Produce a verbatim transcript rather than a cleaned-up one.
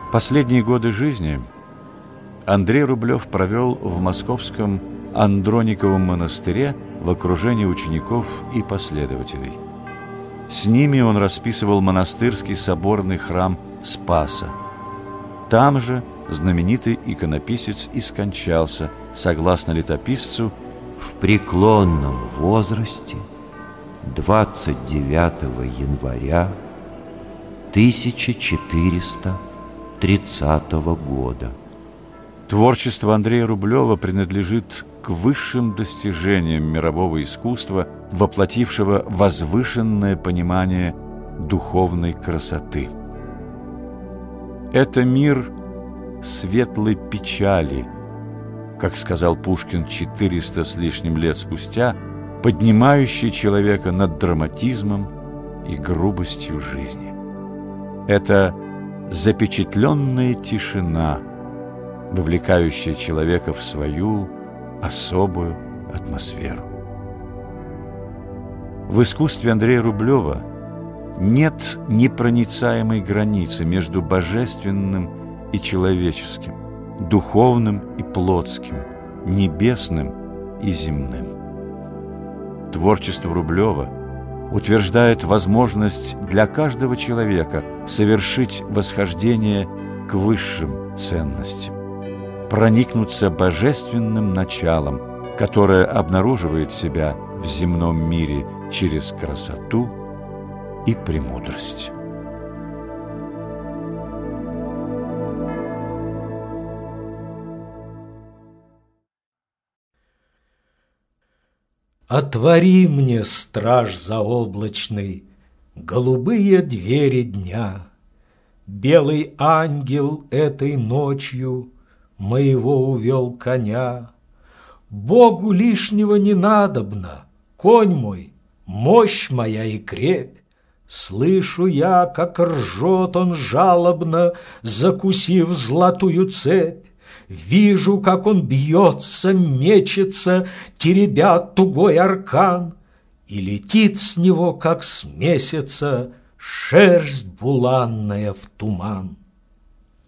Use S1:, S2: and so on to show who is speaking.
S1: Последние годы жизни Андрей Рублев провел в московском Андрониковом монастыре в окружении учеников и последователей. С ними он расписывал монастырский соборный храм Спаса. Там же знаменитый иконописец и скончался, согласно летописцу,
S2: в преклонном возрасте двадцать девятого января тысяча четыреста тридцатого года.
S1: Творчество Андрея Рублева принадлежит к высшим достижениям мирового искусства, воплотившего возвышенное понимание духовной красоты. Это мир светлой печали, как сказал Пушкин четыреста с лишним лет спустя, поднимающий человека над драматизмом и грубостью жизни. Это запечатленная тишина, вовлекающая человека в свою особую атмосферу. В искусстве Андрея Рублева нет непроницаемой границы между божественным и человеческим, духовным и плотским, небесным и земным. Творчество Рублева утверждает возможность для каждого человека совершить восхождение к высшим ценностям, проникнуться божественным началом, которое обнаруживает себя в земном мире через красоту и премудрость.
S3: Отвори мне, страж заоблачный, голубые двери дня. Белый ангел этой ночью моего увел коня. Богу лишнего не надобно, конь мой, мощь моя и крепь. Слышу я, как ржет он жалобно, закусив золотую цепь. Вижу, как он бьется, мечется, теребя тугой аркан, и летит с него, как с месяца, шерсть буланная в туман.